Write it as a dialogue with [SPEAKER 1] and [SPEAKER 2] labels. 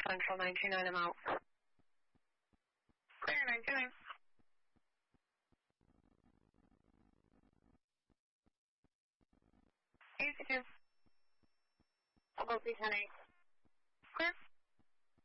[SPEAKER 1] Central 929, I'm out.
[SPEAKER 2] Clear 929. Easy 2. I'll go 310-8. Clear.